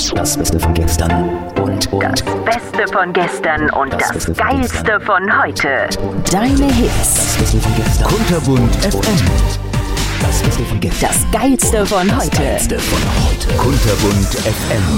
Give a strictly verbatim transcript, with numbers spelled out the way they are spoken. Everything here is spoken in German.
Das Beste von gestern und, und. Das Beste von gestern und das, Das Beste von Geilste gestern. von heute. Deine Hits. Das Beste von gestern. Kunterbunt F M. Das Beste von gestern. Das Geilste von Das heute. Geilste von heute. Kunterbunt F M.